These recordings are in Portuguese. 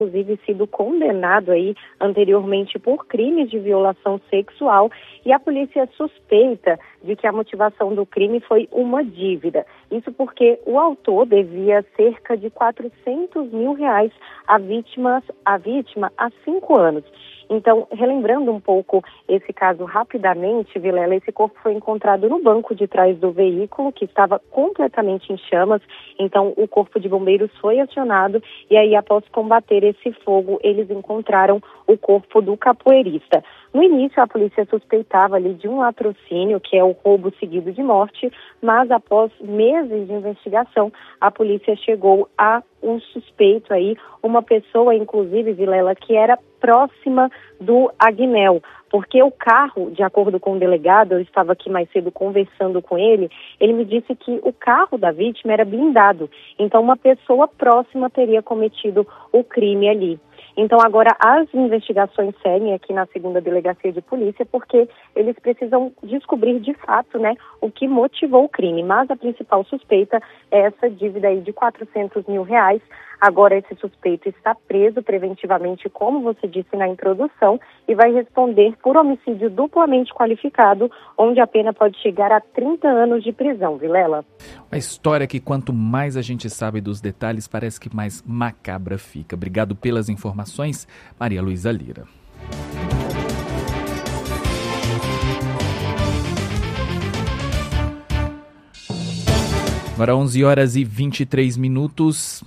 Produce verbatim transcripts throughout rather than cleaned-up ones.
inclusive sido condenado aí anteriormente por crimes de violação sexual, e a polícia suspeita de que a motivação do crime foi uma dívida. Isso porque o autor devia cerca de quatrocentos mil reais à vítima, à vítima há cinco anos. Então, relembrando um pouco esse caso rapidamente, Vilela, esse corpo foi encontrado no banco de trás do veículo, que estava completamente em chamas. Então, o corpo de bombeiros foi acionado e aí, após combater esse fogo, eles encontraram o corpo do capoeirista. No início, a polícia suspeitava ali de um latrocínio, que é o roubo seguido de morte, mas após meses de investigação, a polícia chegou a um suspeito aí, uma pessoa, inclusive, Vilela, que era próxima do Agnel, porque o carro, de acordo com o delegado, eu estava aqui mais cedo conversando com ele, ele me disse que o carro da vítima era blindado, então uma pessoa próxima teria cometido o crime ali. Então agora as investigações seguem aqui na segunda delegacia de polícia, porque eles precisam descobrir de fato, né, o que motivou o crime, mas a principal suspeita é essa dívida aí de quatrocentos mil reais. Agora esse suspeito está preso preventivamente, como você disse na introdução, e vai responder por homicídio duplamente qualificado, onde a pena pode chegar a trinta anos de prisão, Vilela. A história que quanto mais a gente sabe dos detalhes, parece que mais macabra fica. Obrigado pelas informações, Maria Luísa Lira. Agora onze horas e vinte e três minutos.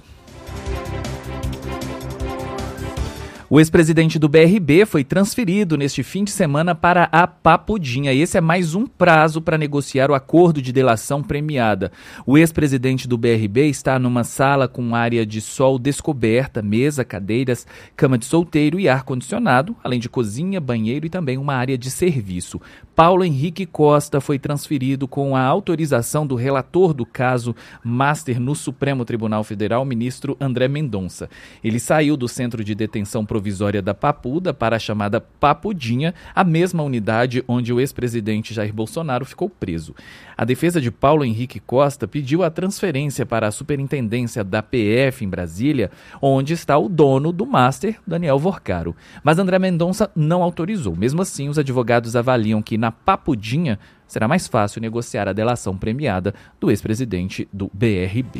O ex-presidente do B R B foi transferido neste fim de semana para a Papudinha. Esse é mais um prazo para negociar o acordo de delação premiada. O ex-presidente do B R B está numa sala com área de sol descoberta, mesa, cadeiras, cama de solteiro e ar-condicionado, além de cozinha, banheiro e também uma área de serviço. Paulo Henrique Costa foi transferido com a autorização do relator do caso Master no Supremo Tribunal Federal, o ministro André Mendonça. Ele saiu do centro de detenção provisória da Papuda para a chamada Papudinha, a mesma unidade onde o ex-presidente Jair Bolsonaro ficou preso. A defesa de Paulo Henrique Costa pediu a transferência para a superintendência da P F em Brasília, onde está o dono do Master, Daniel Vorcaro. Mas André Mendonça não autorizou. Mesmo assim, os advogados avaliam que na Papudinha será mais fácil negociar a delação premiada do ex-presidente do B R B.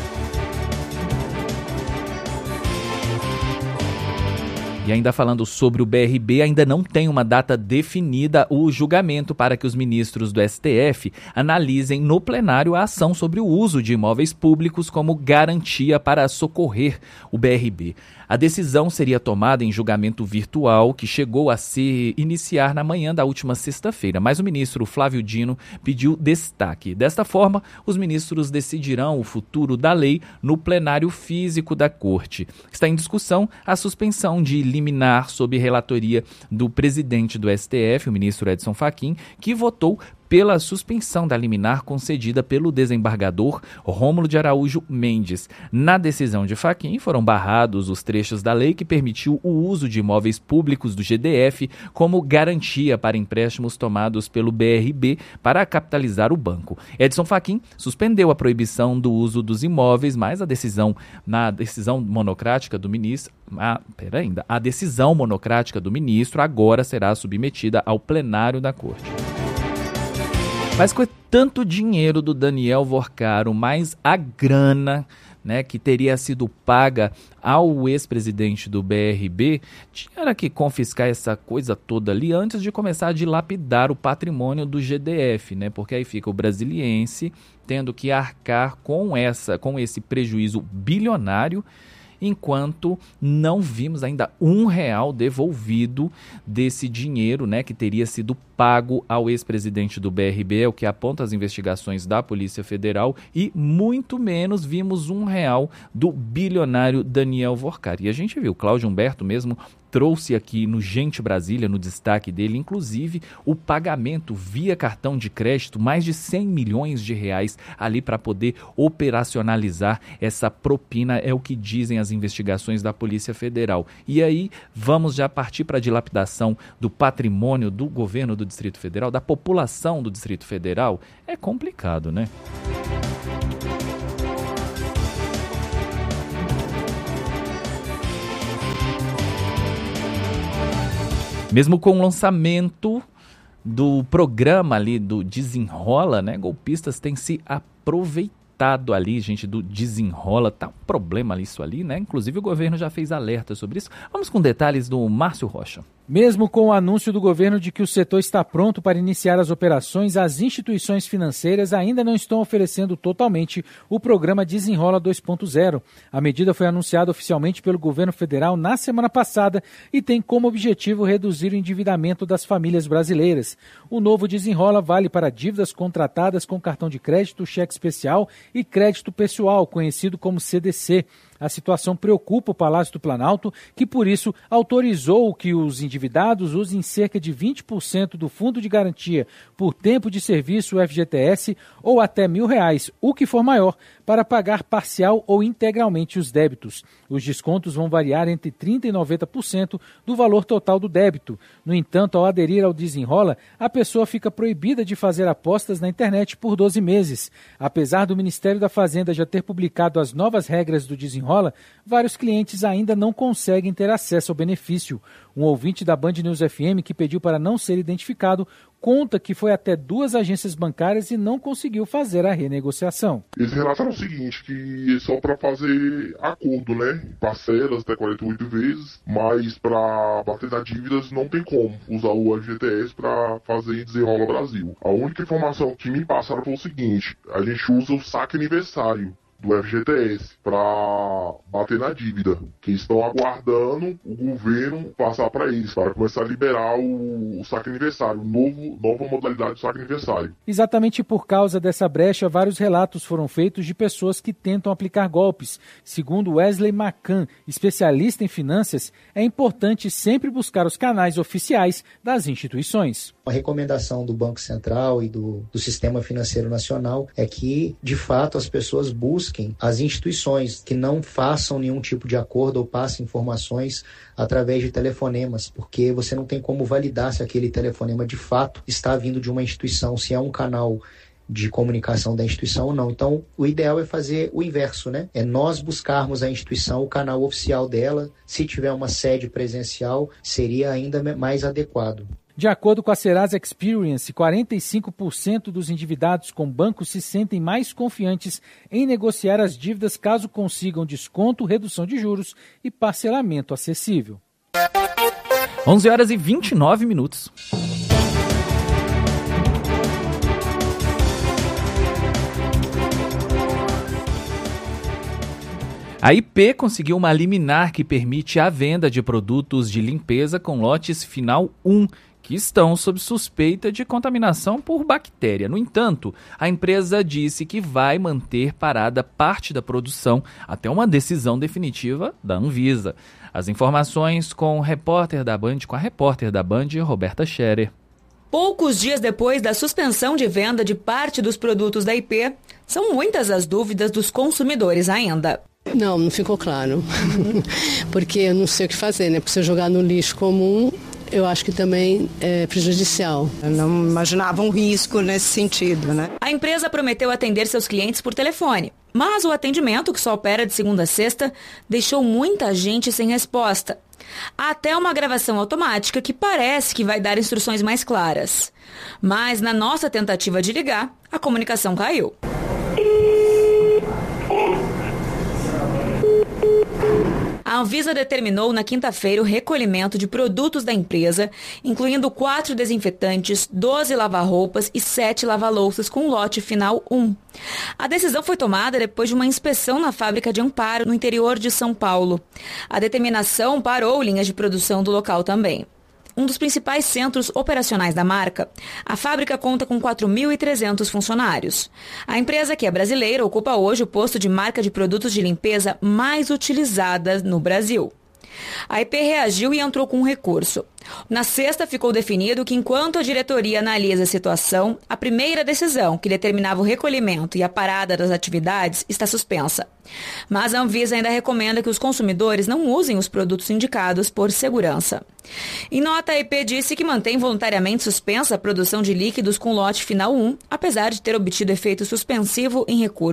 E ainda falando sobre o B R B, ainda não tem uma data definida o julgamento para que os ministros do S T F analisem no plenário a ação sobre o uso de imóveis públicos como garantia para socorrer o B R B. A decisão seria tomada em julgamento virtual, que chegou a se iniciar na manhã da última sexta-feira, mas o ministro Flávio Dino pediu destaque. Desta forma, os ministros decidirão o futuro da lei no plenário físico da Corte. Está em discussão a suspensão de liminar sob relatoria do presidente do S T F, o ministro Edson Fachin, que votou pela suspensão da liminar concedida pelo desembargador Rômulo de Araújo Mendes. Na decisão de Fachin, foram barrados os trechos da lei que permitiu o uso de imóveis públicos do G D F como garantia para empréstimos tomados pelo B R B para capitalizar o banco. Edson Fachin suspendeu a proibição do uso dos imóveis, mas a decisão, na decisão monocrática do ministro, a, pera ainda, a decisão monocrática do ministro agora será submetida ao plenário da Corte. Mas com tanto dinheiro do Daniel Vorcaro, mais a grana, né, que teria sido paga ao ex-presidente do B R B, tinha que confiscar essa coisa toda ali antes de começar a dilapidar o patrimônio do G D F, né? Porque aí fica o brasiliense tendo que arcar com, essa, com esse prejuízo bilionário, enquanto não vimos ainda um real devolvido desse dinheiro, né, que teria sido pago ao ex-presidente do B R B, é o que aponta as investigações da Polícia Federal, e muito menos vimos um real do bilionário Daniel Vorcaro. E a gente viu, Cláudio Humberto mesmo trouxe aqui no Gente Brasília, no destaque dele, inclusive o pagamento via cartão de crédito, mais de cem milhões de reais ali para poder operacionalizar essa propina, é o que dizem as investigações da Polícia Federal. E aí vamos já partir para a dilapidação do patrimônio do governo do Distrito Federal, da população do Distrito Federal. É complicado, né? Mesmo com o lançamento do programa ali do Desenrola, né, golpistas têm se aproveitado ali, gente, do Desenrola. Tá um problema isso ali, né? Inclusive o governo já fez alerta sobre isso. Vamos com detalhes do Márcio Rocha. Mesmo com o anúncio do governo de que o setor está pronto para iniciar as operações, as instituições financeiras ainda não estão oferecendo totalmente o programa Desenrola dois ponto zero. A medida foi anunciada oficialmente pelo governo federal na semana passada e tem como objetivo reduzir o endividamento das famílias brasileiras. O novo Desenrola vale para dívidas contratadas com cartão de crédito, cheque especial e crédito pessoal, conhecido como C D C. A situação preocupa o Palácio do Planalto, que por isso autorizou que os endividados usem cerca de vinte por cento do Fundo de Garantia por Tempo de Serviço, o F G T S, ou até mil reais, o que for maior, para pagar parcial ou integralmente os débitos. Os descontos vão variar entre trinta por cento e noventa por cento do valor total do débito. No entanto, ao aderir ao Desenrola, a pessoa fica proibida de fazer apostas na internet por doze meses. Apesar do Ministério da Fazenda já ter publicado as novas regras do Desenrola, vários clientes ainda não conseguem ter acesso ao benefício. Um ouvinte da Band News F M que pediu para não ser identificado conta que foi até duas agências bancárias e não conseguiu fazer a renegociação. Eles relataram o seguinte, que só para fazer acordo, né? Parcelas até quarenta e oito vezes, mas para bater das dívidas não tem como usar o F G T S para fazer Desenrola Brasil. A única informação que me passaram foi o seguinte, a gente usa o saque aniversário do F G T S para bater na dívida, que estão aguardando o governo passar para eles, para começar a liberar o, o saque aniversário, novo, nova modalidade de saque aniversário. Exatamente por causa dessa brecha, vários relatos foram feitos de pessoas que tentam aplicar golpes. Segundo Wesley Macan, especialista em finanças, é importante sempre buscar os canais oficiais das instituições. A recomendação do Banco Central e do, do Sistema Financeiro Nacional é que, de fato, as pessoas busquem as instituições que não façam nenhum tipo de acordo ou passem informações através de telefonemas, porque você não tem como validar se aquele telefonema de fato está vindo de uma instituição, se é um canal de comunicação da instituição ou não. Então, o ideal é fazer o inverso, né? É nós buscarmos a instituição, o canal oficial dela. Se tiver uma sede presencial, seria ainda mais adequado. De acordo com a Serasa Experience, quarenta e cinco por cento dos endividados com bancos se sentem mais confiantes em negociar as dívidas caso consigam desconto, redução de juros e parcelamento acessível. onze horas e vinte e nove minutos. A I P conseguiu uma liminar que permite a venda de produtos de limpeza com lotes final um, que estão sob suspeita de contaminação por bactéria. No entanto, a empresa disse que vai manter parada parte da produção até uma decisão definitiva da Anvisa. As informações com o repórter da Band, com a repórter da Band, Roberta Scherer. Poucos dias depois da suspensão de venda de parte dos produtos da I P, são muitas as dúvidas dos consumidores ainda. Não, não ficou claro, porque eu não sei o que fazer, né? Porque se eu jogar no lixo comum, eu acho que também é prejudicial. Eu não imaginava um risco nesse sentido, né? A empresa prometeu atender seus clientes por telefone, mas o atendimento, que só opera de segunda a sexta, deixou muita gente sem resposta. Há até uma gravação automática que parece que vai dar instruções mais claras. Mas na nossa tentativa de ligar, a comunicação caiu. A Anvisa determinou na quinta-feira o recolhimento de produtos da empresa, incluindo quatro desinfetantes, doze lava-roupas e sete lava-louças com lote final um. A decisão foi tomada depois de uma inspeção na fábrica de Amparo, no interior de São Paulo. A determinação parou linhas de produção do local também. Um dos principais centros operacionais da marca, a fábrica conta com quatro mil e trezentos funcionários. A empresa, que é brasileira, ocupa hoje o posto de marca de produtos de limpeza mais utilizada no Brasil. A I P reagiu e entrou com um recurso. Na sexta, ficou definido que, enquanto a diretoria analisa a situação, a primeira decisão, que determinava o recolhimento e a parada das atividades, está suspensa. Mas a Anvisa ainda recomenda que os consumidores não usem os produtos indicados por segurança. Em nota, a I P disse que mantém voluntariamente suspensa a produção de líquidos com lote final um, apesar de ter obtido efeito suspensivo em recurso.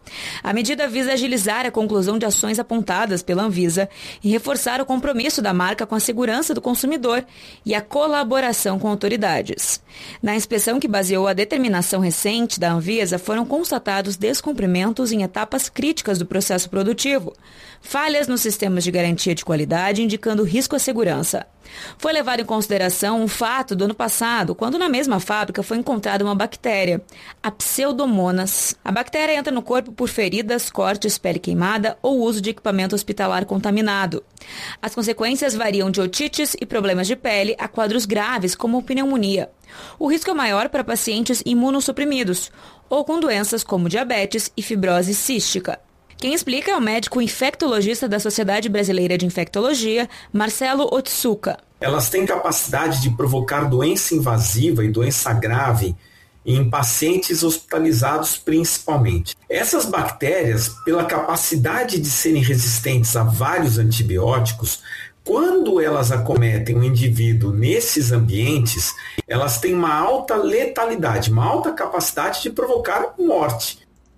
A medida visa agilizar a conclusão de ações apontadas pela Anvisa e reforçar o compromisso da marca com a segurança do consumidor e a colaboração com autoridades. Na inspeção que baseou a determinação recente da Anvisa, foram constatados descumprimentos em etapas críticas do processo produtivo, falhas nos sistemas de garantia de qualidade indicando risco à segurança. Foi levado em consideração um fato do ano passado, quando na mesma fábrica foi encontrada uma bactéria, a Pseudomonas. A bactéria entra no corpo por feridas, cortes, pele queimada ou uso de equipamento hospitalar contaminado. As consequências variam de otites e problemas de pele a quadros graves como pneumonia. O risco é maior para pacientes imunossuprimidos ou com doenças como diabetes e fibrose cística. Quem explica é o médico infectologista da Sociedade Brasileira de Infectologia, Marcelo Otsuka. Elas têm capacidade de provocar doença invasiva e doença grave em pacientes hospitalizados principalmente. Essas bactérias, pela capacidade de serem resistentes a vários antibióticos, quando elas acometem um indivíduo nesses ambientes, elas têm uma alta letalidade, uma alta capacidade de provocar morte.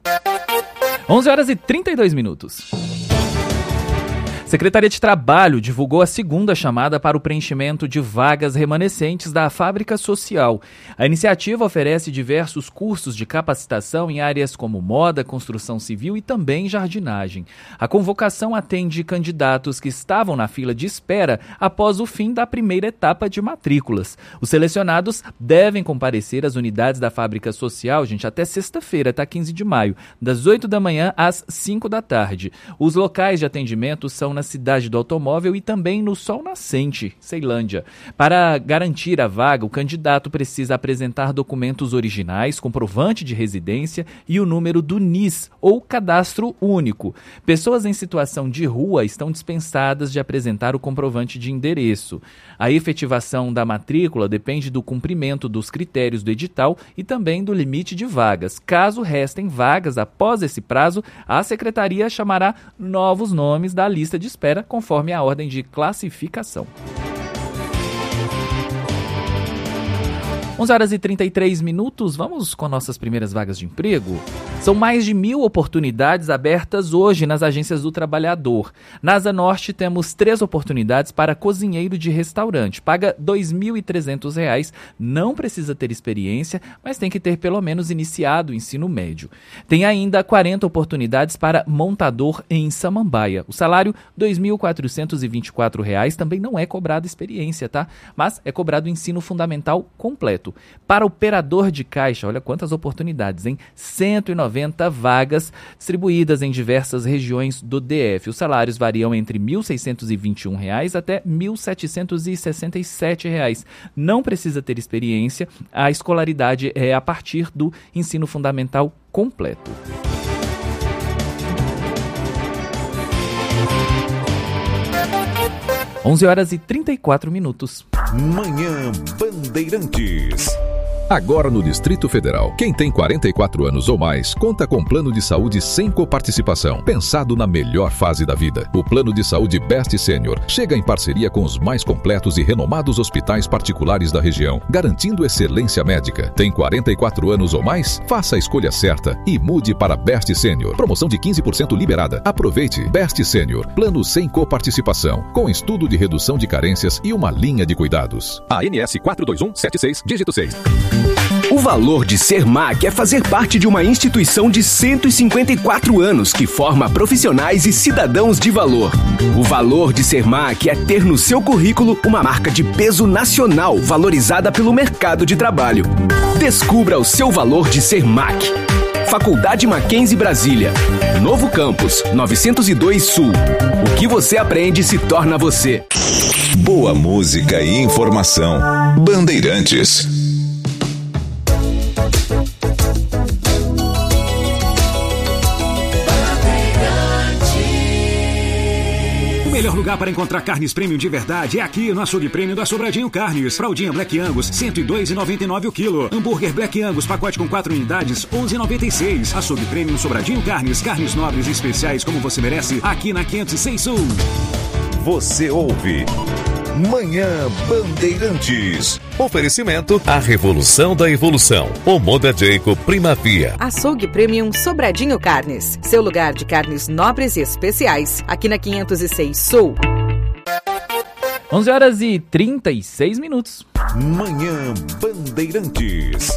onze horas e trinta e dois minutos. Secretaria de Trabalho divulgou a segunda chamada para o preenchimento de vagas remanescentes da Fábrica Social. A iniciativa oferece diversos cursos de capacitação em áreas como moda, construção civil e também jardinagem. A convocação atende candidatos que estavam na fila de espera após o fim da primeira etapa de matrículas. Os selecionados devem comparecer às unidades da Fábrica Social, gente, até sexta-feira, tá quinze de maio, das oito da manhã às cinco da tarde. Os locais de atendimento são na Cidade do Automóvel e também no Sol Nascente, Ceilândia. Para garantir a vaga, o candidato precisa apresentar documentos originais, comprovante de residência e o número do N I S, ou Cadastro Único. Pessoas em situação de rua estão dispensadas de apresentar o comprovante de endereço. A efetivação da matrícula depende do cumprimento dos critérios do edital e também do limite de vagas. Caso restem vagas após esse prazo, a Secretaria chamará novos nomes da lista de espera conforme a ordem de classificação. onze horas e trinta e três minutos, vamos com nossas primeiras vagas de emprego? São mais de mil oportunidades abertas hoje nas agências do trabalhador. Na Asa Norte temos três oportunidades para cozinheiro de restaurante. Paga dois mil e trezentos reais, não precisa ter experiência, mas tem que ter pelo menos iniciado o ensino médio. Tem ainda quarenta oportunidades para montador em Samambaia. O salário, dois mil quatrocentos e vinte e quatro reais, também não é cobrado experiência, tá? Mas é cobrado ensino fundamental completo. Para operador de caixa, olha quantas oportunidades, hein? cento e noventa vagas distribuídas em diversas regiões do D F. Os salários variam entre mil seiscentos e vinte e um reais até mil setecentos e sessenta e sete reais. Não precisa ter experiência, a escolaridade é a partir do ensino fundamental completo. onze horas e trinta e quatro minutos. Manhã Bandeirantes. Agora no Distrito Federal, quem tem quarenta e quatro anos ou mais conta com plano de saúde sem coparticipação, pensado na melhor fase da vida. O plano de saúde Best Senior chega em parceria com os mais completos e renomados hospitais particulares da região, garantindo excelência médica. Tem quarenta e quatro anos ou mais? Faça a escolha certa e mude para Best Senior. Promoção de quinze por cento liberada. Aproveite. Best Senior, plano sem coparticipação, com estudo de redução de carências e uma linha de cuidados. A N S quatro dois um sete seis, dígito seis. O valor de ser M A C é fazer parte de uma instituição de cento e cinquenta e quatro anos que forma profissionais e cidadãos de valor. O valor de ser M A C é ter no seu currículo uma marca de peso nacional valorizada pelo mercado de trabalho. Descubra o seu valor de ser M A C. Faculdade Mackenzie Brasília. Novo campus, novecentos e dois Sul. O que você aprende se torna você. Boa música e informação. Bandeirantes. O melhor lugar para encontrar carnes premium de verdade é aqui no Açougue Premium da Sobradinho Carnes. Fraldinha Black Angus, cento e dois reais e noventa e nove centavos o quilo. Hambúrguer Black Angus, pacote com quatro unidades, onze reais e noventa e seis centavos. Açougue Premium Sobradinho Carnes. Carnes nobres e especiais como você merece, aqui na quinhentos e seis Sul. Você ouve Manhã Bandeirantes. Oferecimento A Revolução da Evolução. O Moda Jacob Primavia. Açougue Premium Sobradinho Carnes. Seu lugar de carnes nobres e especiais. Aqui na quinhentos e seis Sul. onze horas e trinta e seis minutos. Manhã Bandeirantes.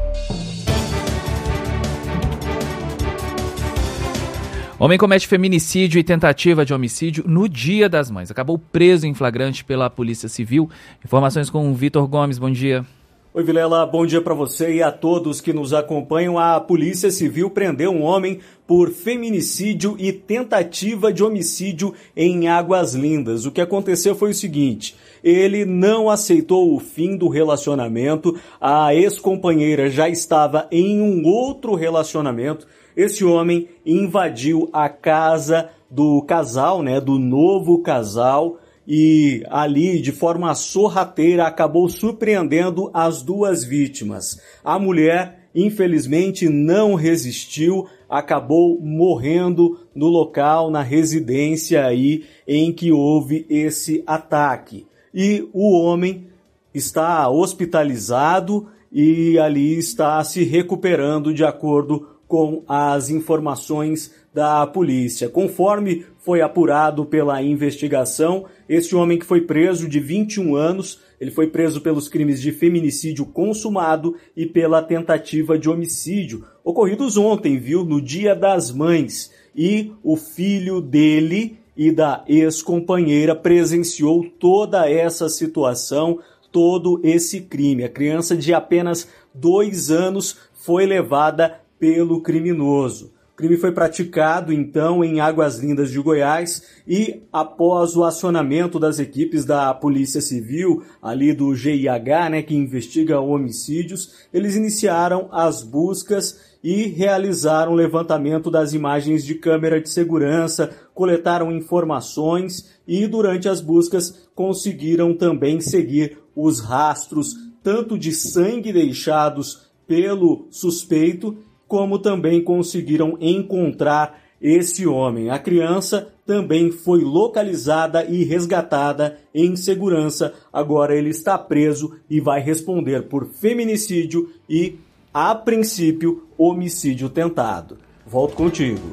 Homem comete feminicídio e tentativa de homicídio no Dia das Mães. Acabou preso em flagrante pela Polícia Civil. Informações com o Vitor Gomes. Bom dia. Oi, Vilela. Bom dia para você e a todos que nos acompanham. A Polícia Civil prendeu um homem por feminicídio e tentativa de homicídio em Águas Lindas. O que aconteceu foi o seguinte: ele não aceitou o fim do relacionamento. A ex-companheira já estava em um outro relacionamento. Esse homem invadiu a casa do casal, né, do novo casal, e ali, de forma sorrateira, acabou surpreendendo as duas vítimas. A mulher, infelizmente, não resistiu, acabou morrendo no local, na residência aí em que houve esse ataque. E o homem está hospitalizado e ali está se recuperando, de acordo com as informações da polícia. Conforme foi apurado pela investigação, esse homem que foi preso, de vinte e um anos, ele foi preso pelos crimes de feminicídio consumado e pela tentativa de homicídio, ocorridos ontem, viu, no Dia das Mães. E o filho dele e da ex-companheira presenciou toda essa situação, todo esse crime. A criança de apenas dois anos foi levada pelo criminoso. O crime foi praticado, então, em Águas Lindas de Goiás e, após o acionamento das equipes da Polícia Civil, ali do G I H, né, que investiga homicídios, eles iniciaram as buscas e realizaram o levantamento das imagens de câmera de segurança, coletaram informações e, durante as buscas, conseguiram também seguir os rastros tanto de sangue deixados pelo suspeito, como também conseguiram encontrar esse homem. A criança também foi localizada e resgatada em segurança. Agora ele está preso e vai responder por feminicídio e, a princípio, homicídio tentado. Volto contigo.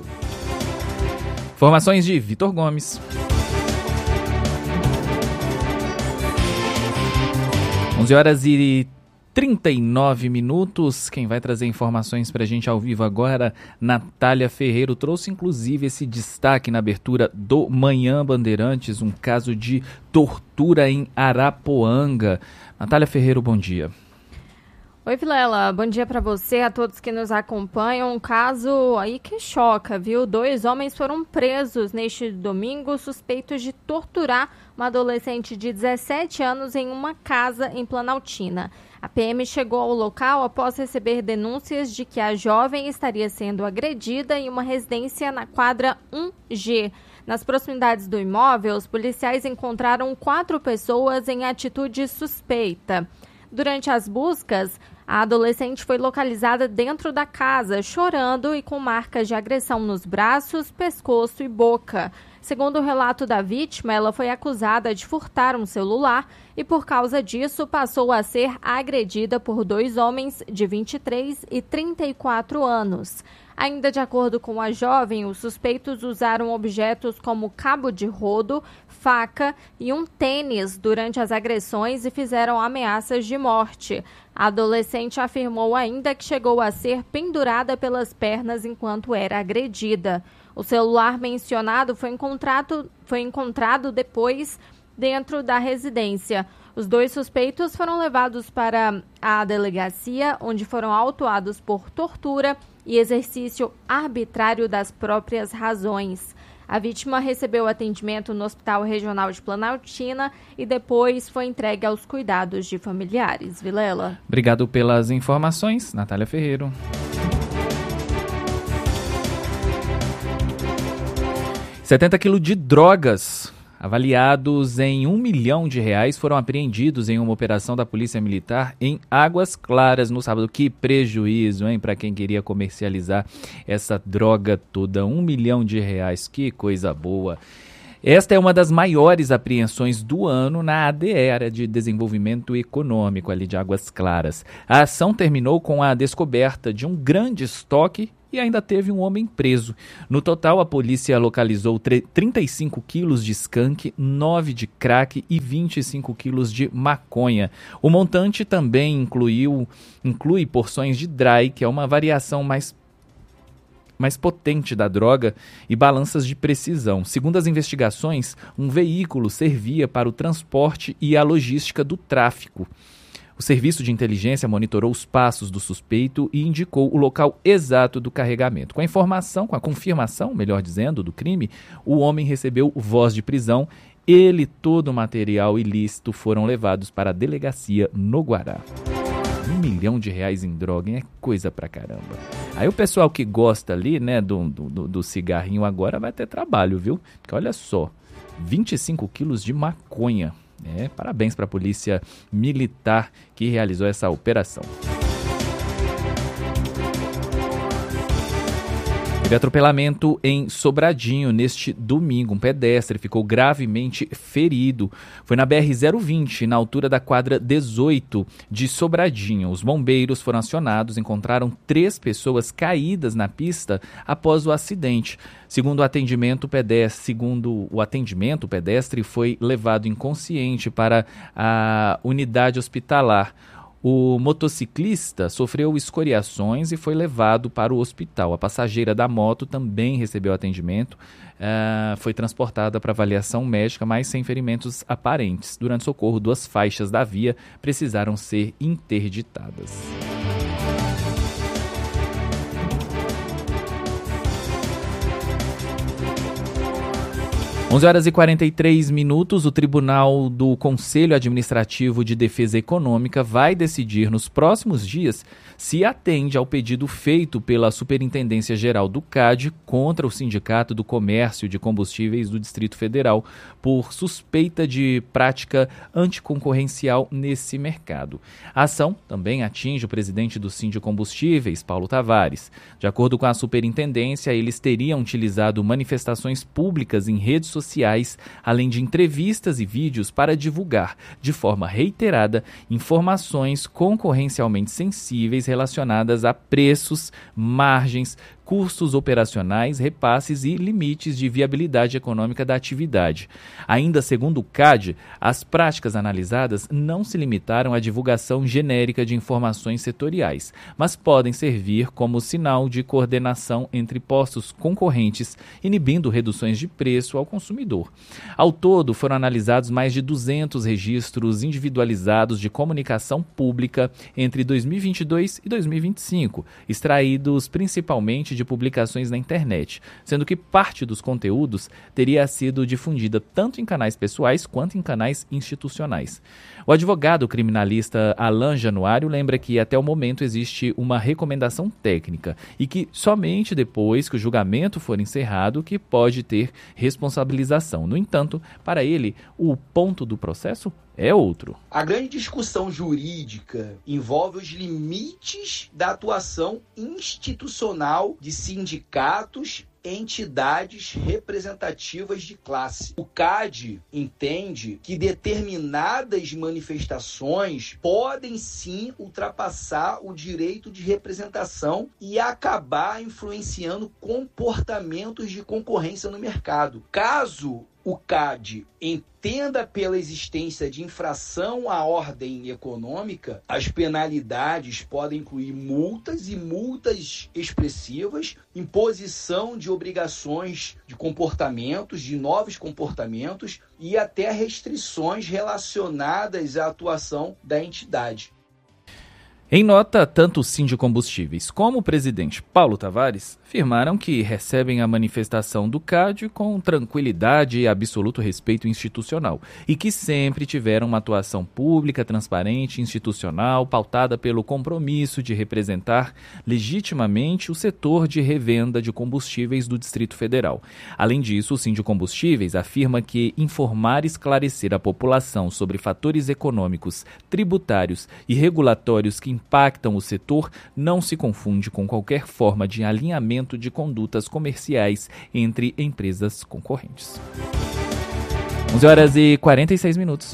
Informações de Vitor Gomes. onze horas e trinta e nove minutos. Quem vai trazer informações para a gente ao vivo agora, Natália Ferreiro, trouxe inclusive esse destaque na abertura do Manhã Bandeirantes, um caso de tortura em Arapoanga. Natália Ferreiro, bom dia. Oi, Vilela, bom dia para você, a todos que nos acompanham. Um caso aí que choca, viu? Dois homens foram presos neste domingo suspeitos de torturar uma adolescente de dezessete anos em uma casa em Planaltina. A P M chegou ao local após receber denúncias de que a jovem estaria sendo agredida em uma residência na quadra um G. Nas proximidades do imóvel, os policiais encontraram quatro pessoas em atitude suspeita. Durante as buscas, a adolescente foi localizada dentro da casa, chorando e com marcas de agressão nos braços, pescoço e boca. Segundo o relato da vítima, ela foi acusada de furtar um celular e, por causa disso, passou a ser agredida por dois homens de vinte e três e trinta e quatro anos. Ainda de acordo com a jovem, os suspeitos usaram objetos como cabo de rodo, faca e um tênis durante as agressões e fizeram ameaças de morte. A adolescente afirmou ainda que chegou a ser pendurada pelas pernas enquanto era agredida. O celular mencionado foi encontrado, foi encontrado depois dentro da residência. Os dois suspeitos foram levados para a delegacia, onde foram autuados por tortura e exercício arbitrário das próprias razões. A vítima recebeu atendimento no Hospital Regional de Planaltina e depois foi entregue aos cuidados de familiares. Vilela. Obrigado pelas informações, Natália Ferreiro. setenta quilos de drogas avaliados em um milhão de reais foram apreendidos em uma operação da Polícia Militar em Águas Claras no sábado. Que prejuízo, hein, para quem queria comercializar essa droga toda. Um milhão de reais, que coisa boa. Esta é uma das maiores apreensões do ano na A D E, Área de Desenvolvimento Econômico, ali de Águas Claras. A ação terminou com a descoberta de um grande estoque e ainda teve um homem preso. No total, a polícia localizou trinta e cinco quilos de skunk, nove de crack e vinte e cinco quilos de maconha. O montante também incluiu, inclui porções de dry, que é uma variação mais mais potente da droga, e balanças de precisão. Segundo as investigações, um veículo servia para o transporte e a logística do tráfico. O serviço de inteligência monitorou os passos do suspeito e indicou o local exato do carregamento. Com a informação, com a confirmação, melhor dizendo, do crime, o homem recebeu voz de prisão. Ele e todo o material ilícito foram levados para a delegacia no Guará. Um milhão de reais em droga, hein? É coisa pra caramba. Aí o pessoal que gosta ali, né, do, do, do cigarrinho agora vai ter trabalho, viu? Porque olha só, vinte e cinco quilos de maconha. É, parabéns para a polícia militar que realizou essa operação. Teve atropelamento em Sobradinho neste domingo. Um pedestre ficou gravemente ferido. Foi na B R zero vinte, na altura da quadra dezoito de Sobradinho. Os bombeiros foram acionados, encontraram três pessoas caídas na pista após o acidente. Segundo o atendimento, o pedestre, segundo o atendimento, o pedestre foi levado inconsciente para a unidade hospitalar. O motociclista sofreu escoriações e foi levado para o hospital. A passageira da moto também recebeu atendimento, uh, foi transportada para avaliação médica, mas sem ferimentos aparentes. Durante o socorro, duas faixas da via precisaram ser interditadas. onze horas e quarenta e três minutos, o Tribunal do Conselho Administrativo de Defesa Econômica vai decidir nos próximos dias se atende ao pedido feito pela Superintendência Geral do C A D contra o Sindicato do Comércio de Combustíveis do Distrito Federal por suspeita de prática anticoncorrencial nesse mercado. A ação também atinge o presidente do Sindicombustíveis, Paulo Tavares. De acordo com a superintendência, eles teriam utilizado manifestações públicas em redes sociais sociais, além de entrevistas e vídeos para divulgar, de forma reiterada, informações concorrencialmente sensíveis relacionadas a preços, margens, custos operacionais, repasses e limites de viabilidade econômica da atividade. Ainda segundo o C A D, as práticas analisadas não se limitaram à divulgação genérica de informações setoriais, mas podem servir como sinal de coordenação entre postos concorrentes, inibindo reduções de preço ao consumidor. Ao todo, foram analisados mais de duzentos registros individualizados de comunicação pública entre dois mil e vinte e dois e dois mil e vinte e cinco, extraídos principalmente de publicações na internet, sendo que parte dos conteúdos teria sido difundida tanto em canais pessoais quanto em canais institucionais. O advogado criminalista Alan Januário lembra que até o momento existe uma recomendação técnica e que somente depois que o julgamento for encerrado que pode ter responsabilização. No entanto, para ele, o ponto do processo é outro. A grande discussão jurídica envolve os limites da atuação institucional de sindicatos, entidades representativas de classe. O C A D entende que determinadas manifestações podem sim ultrapassar o direito de representação e acabar influenciando comportamentos de concorrência no mercado. Caso o C A D entenda pela existência de infração à ordem econômica, as penalidades podem incluir multas e multas expressivas, imposição de obrigações de comportamentos, de novos comportamentos e até restrições relacionadas à atuação da entidade. Em nota, tanto o Sindicombustíveis como o presidente Paulo Tavares afirmaram que recebem a manifestação do C A D com tranquilidade e absoluto respeito institucional e que sempre tiveram uma atuação pública, transparente, institucional, pautada pelo compromisso de representar legitimamente o setor de revenda de combustíveis do Distrito Federal. Além disso, o Sindicombustíveis afirma que informar e esclarecer a população sobre fatores econômicos, tributários e regulatórios que impactam o setor não se confunde com qualquer forma de alinhamento de condutas comerciais entre empresas concorrentes. onze horas e quarenta e seis minutos.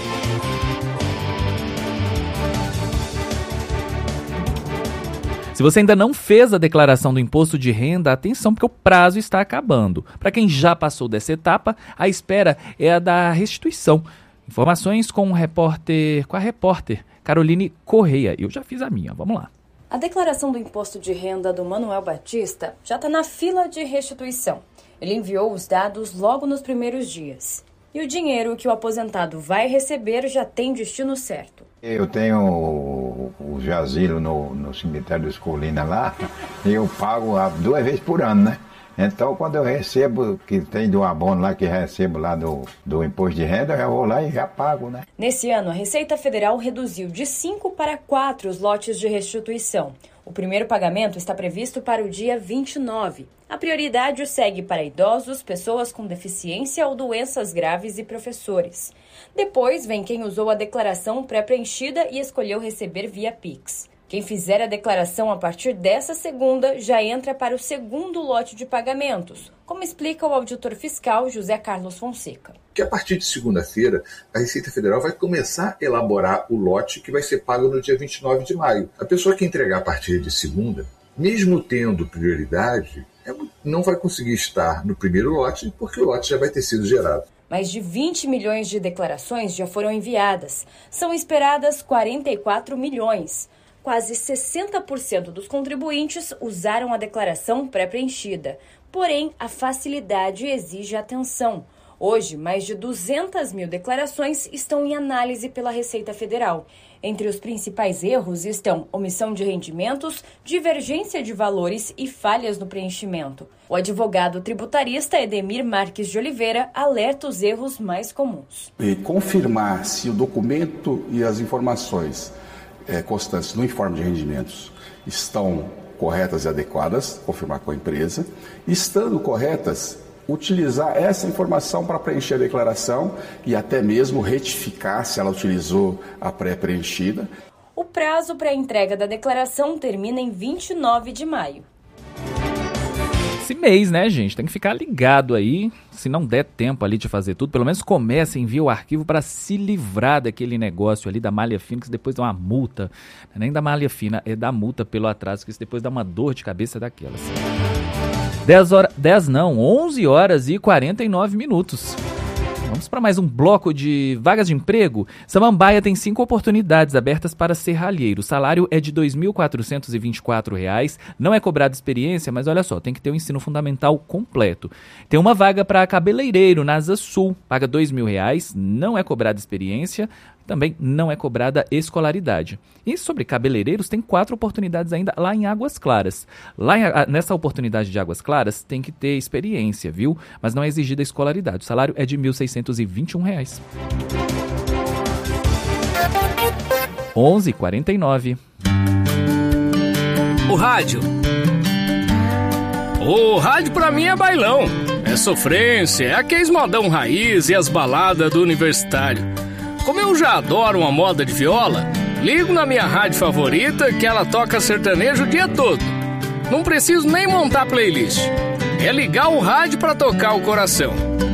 Se você ainda não fez a declaração do imposto de renda, atenção, porque o prazo está acabando. Para quem já passou dessa etapa, a espera é a da restituição. Informações com, o repórter, com a repórter Caroline Correia. Eu já fiz a minha, vamos lá. A declaração do imposto de renda do Manuel Batista já está na fila de restituição. Ele enviou os dados logo nos primeiros dias. E o dinheiro que o aposentado vai receber já tem destino certo. Eu tenho o, o jazilo no, no cemitério dos Colinas lá, e eu pago duas vezes por ano, né? Então, quando eu recebo, que tem do abono lá, que recebo lá do, do imposto de renda, eu já vou lá e já pago, né? Nesse ano, a Receita Federal reduziu de cinco para quatro os lotes de restituição. O primeiro pagamento está previsto para o dia vinte e nove. A prioridade segue para idosos, pessoas com deficiência ou doenças graves e professores. Depois vem quem usou a declaração pré-preenchida e escolheu receber via Pix. Quem fizer a declaração a partir dessa segunda já entra para o segundo lote de pagamentos, como explica o auditor fiscal José Carlos Fonseca. Que a partir de segunda-feira, a Receita Federal vai começar a elaborar o lote que vai ser pago no dia vinte e nove de maio. A pessoa que entregar a partir de segunda, mesmo tendo prioridade, não vai conseguir estar no primeiro lote, porque o lote já vai ter sido gerado. Mais de vinte milhões de declarações já foram enviadas. São esperadas quarenta e quatro milhões. Quase sessenta por cento dos contribuintes usaram a declaração pré-preenchida. Porém, a facilidade exige atenção. Hoje, mais de duzentas mil declarações estão em análise pela Receita Federal. Entre os principais erros estão omissão de rendimentos, divergência de valores e falhas no preenchimento. O advogado tributarista Edemir Marques de Oliveira alerta os erros mais comuns. E confirmar se o documento e as informações é, constantes no informe de rendimentos estão corretas e adequadas, confirmar com a empresa. Estando corretas, utilizar essa informação para preencher a declaração e até mesmo retificar se ela utilizou a pré-preenchida. O prazo para a entrega da declaração termina em vinte e nove de maio. Esse mês, né, gente? Tem que ficar ligado aí. Se não der tempo ali de fazer tudo, pelo menos comece, envie o arquivo para se livrar daquele negócio ali da malha fina, que depois dá uma multa. Não é nem da malha fina, é da multa pelo atraso, que isso depois dá uma dor de cabeça daquelas. dez horas, dez não, onze horas e quarenta e nove minutos. Vamos para mais um bloco de vagas de emprego. Samambaia tem cinco oportunidades abertas para serralheiro. O salário é de dois mil quatrocentos e vinte e quatro reais. Não é cobrada experiência, mas olha só, tem que ter o ensino fundamental completo. Tem uma vaga para cabeleireiro na Asa Sul. Paga dois mil reais. Não é cobrada experiência. Também não é cobrada escolaridade. E sobre cabeleireiros, tem quatro oportunidades ainda lá em Águas Claras. Lá em, nessa oportunidade de Águas Claras, tem que ter experiência, viu? Mas não é exigida escolaridade. O salário é de mil seiscentos e vinte e um reais. onze e quarenta e nove. O rádio. O rádio pra mim é bailão. É sofrência, é aqueles modão raiz e as baladas do universitário. Como eu já adoro uma moda de viola, ligo na minha rádio favorita que ela toca sertanejo o dia todo. Não preciso nem montar playlist. É ligar o rádio pra tocar o coração.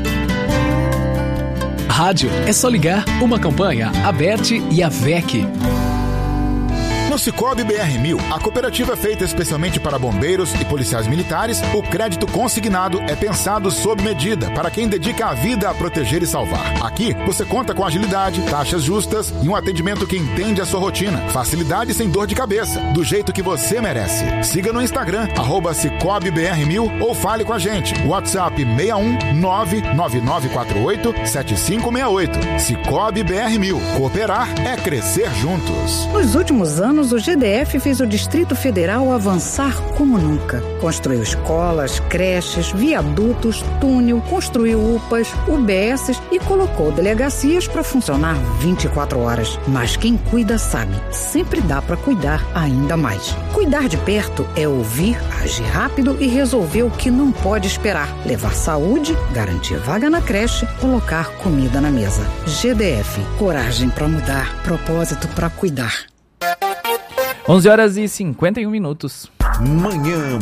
Rádio é só ligar. Uma campanha, a B E R T e a V E C. No Sicoob B R mil, a cooperativa feita especialmente para bombeiros e policiais militares, o crédito consignado é pensado sob medida para quem dedica a vida a proteger e salvar. Aqui, você conta com agilidade, taxas justas e um atendimento que entende a sua rotina. Facilidade sem dor de cabeça, do jeito que você merece. Siga no Instagram, arroba Sicoob B R mil ou fale com a gente. WhatsApp seis um nove nove nove quatro oito sete cinco seis oito. Sicoob B R mil. Cooperar é crescer juntos. Nos últimos anos, o G D F fez o Distrito Federal avançar como nunca. Construiu escolas, creches, viadutos, túnel, construiu U P As, U B S e colocou delegacias para funcionar vinte e quatro horas. Mas quem cuida sabe, sempre dá para cuidar ainda mais. Cuidar de perto é ouvir, agir rápido e resolver o que não pode esperar. Levar saúde, garantir vaga na creche, colocar comida na mesa. G D F, coragem para mudar, propósito para cuidar. onze horas e cinquenta e um minutos. Manhã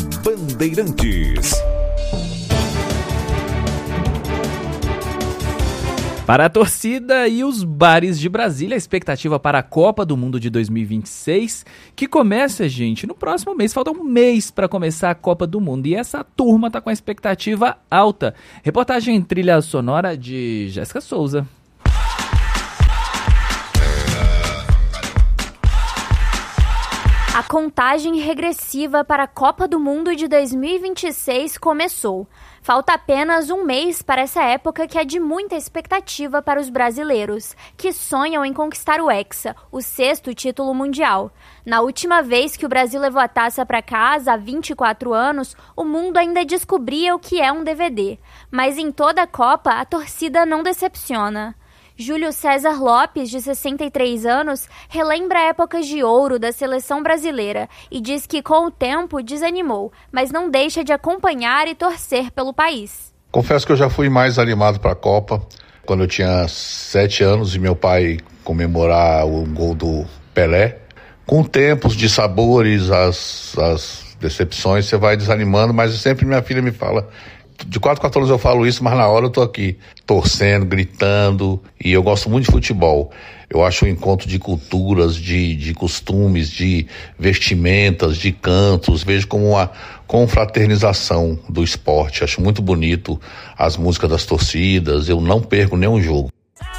Bandeirantes. Para a torcida e os bares de Brasília, a expectativa para a Copa do Mundo de dois mil e vinte e seis, que começa, gente, no próximo mês. Falta um mês para começar a Copa do Mundo e essa turma está com a expectativa alta. Reportagem em trilha sonora de Jéssica Souza. A contagem regressiva para a Copa do Mundo de dois mil e vinte e seis começou. Falta apenas um mês para essa época que é de muita expectativa para os brasileiros, que sonham em conquistar o Hexa, o sexto título mundial. Na última vez que o Brasil levou a taça para casa, há vinte e quatro anos, o mundo ainda descobria o que é um D V D. Mas em toda a Copa, a torcida não decepciona. Júlio César Lopes, de sessenta e três anos, relembra épocas de ouro da seleção brasileira e diz que com o tempo desanimou, mas não deixa de acompanhar e torcer pelo país. Confesso que eu já fui mais animado para a Copa quando eu tinha sete anos e meu pai comemorar o gol do Pelé. Com tempos de sabores, as, as decepções, você vai desanimando, mas sempre minha filha me fala... De quatro, quatro anos eu falo isso, mas na hora eu tô aqui torcendo, gritando, e eu gosto muito de futebol. Eu acho um encontro de culturas, de, de costumes, de vestimentas, de cantos, vejo como uma confraternização do esporte. Acho muito bonito as músicas das torcidas, eu não perco nenhum jogo.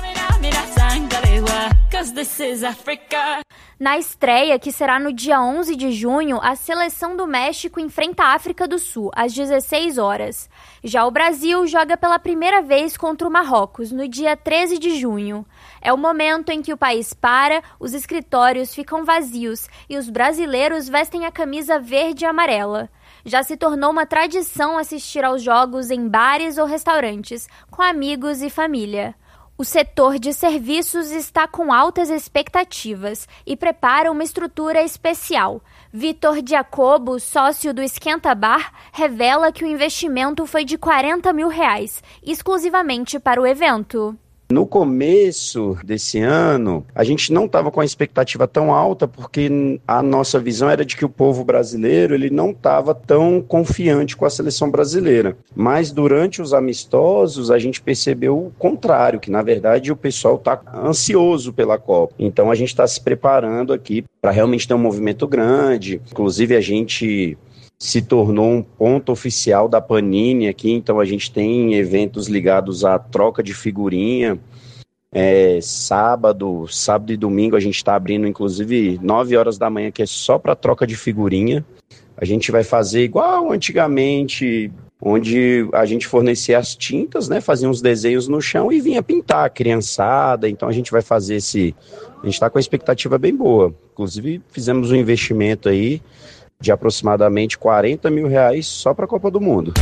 Na estreia, que será no dia onze de junho, a seleção do México enfrenta a África do Sul, às dezesseis horas. Já o Brasil joga pela primeira vez contra o Marrocos, no dia treze de junho. É o momento em que o país para, os escritórios ficam vazios e os brasileiros vestem a camisa verde e amarela. Já se tornou uma tradição assistir aos jogos em bares ou restaurantes, com amigos e família. O setor de serviços está com altas expectativas e prepara uma estrutura especial. Vitor Jacobo, sócio do Esquenta Bar, revela que o investimento foi de quarenta mil reais, exclusivamente para o evento. No começo desse ano, a gente não estava com a expectativa tão alta porque a nossa visão era de que o povo brasileiro ele não estava tão confiante com a seleção brasileira. Mas durante os amistosos, a gente percebeu o contrário, que na verdade o pessoal está ansioso pela Copa. Então a gente está se preparando aqui para realmente ter um movimento grande. Inclusive a gente... se tornou um ponto oficial da Panini aqui, então a gente tem eventos ligados à troca de figurinha. É, sábado, sábado e domingo a gente está abrindo inclusive nove horas da manhã, que é só para troca de figurinha. A gente vai fazer igual antigamente, onde a gente fornecia as tintas, né, fazia uns desenhos no chão e vinha pintar a criançada. Então a gente vai fazer esse... A gente está com a expectativa bem boa. Inclusive fizemos um investimento aí de aproximadamente quarenta mil reais só para a Copa do Mundo.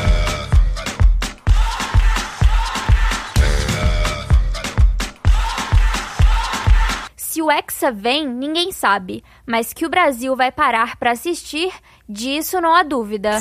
Se o Hexa vem, ninguém sabe, mas que o Brasil vai parar para assistir, disso não há dúvida.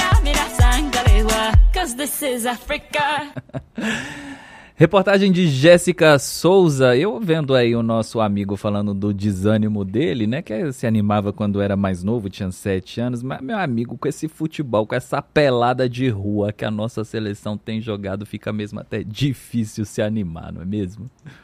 Reportagem de Jéssica Souza. Eu vendo aí o nosso amigo falando do desânimo dele, né? Que se animava quando era mais novo, tinha sete anos. Mas, meu amigo, com esse futebol, com essa pelada de rua que a nossa seleção tem jogado, fica mesmo até difícil se animar, não é mesmo?